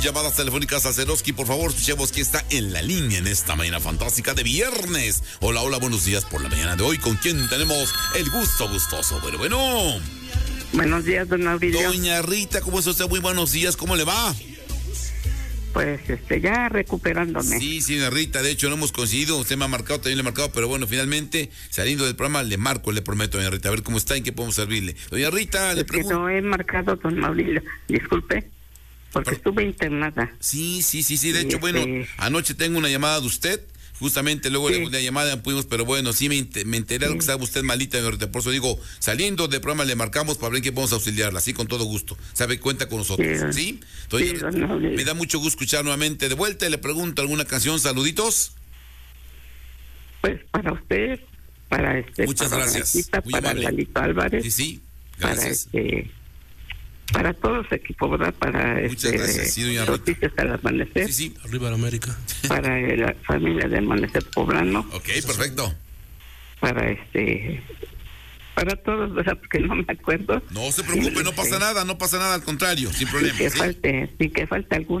Llamadas telefónicas a Zeroski, por favor, escuchemos quién está en la línea en esta mañana fantástica de viernes. Hola, hola, buenos días por la mañana de hoy. ¿Con quién tenemos el gusto gustoso? Bueno. Buenos días, don Mauricio. Doña Rita, ¿cómo está usted? Muy buenos días, ¿cómo le va? Pues ya recuperándome. Sí, doña Rita, de hecho no hemos coincidido, usted me ha marcado, también le he marcado, pero bueno, finalmente, saliendo del programa, le marco, le prometo, doña Rita, a ver cómo está y en qué podemos servirle. Doña Rita, le pregunto. Que no he marcado, don Mauricio, disculpe, porque estuve internada. Sí, de hecho, bueno, anoche tengo una llamada de usted, justamente luego le volví a llamada, pudimos, pero bueno, sí me enteré de que estaba usted malita, doña Rita, por eso digo, saliendo del programa le marcamos para ver en qué podemos auxiliarla, así con todo gusto, sabe, cuenta con nosotros, ¿sí? Entonces, me da mucho gusto escuchar nuevamente de vuelta y le pregunto, ¿alguna canción, saluditos? Pues para usted, para muchas para gracias, Blanquita, muy para amable. Lalito Álvarez, Sí, gracias. Para todo su equipo, ¿verdad? Para muchas gracias, sí, doña Rita. Noticias al Amanecer. Sí. Arriba la América. Para la familia de Amanecer Poblano. Ok, perfecto. Para para todos, ¿verdad? Porque no me acuerdo. No se preocupe, no pasa nada, al contrario, sin problema. Sin que falte algún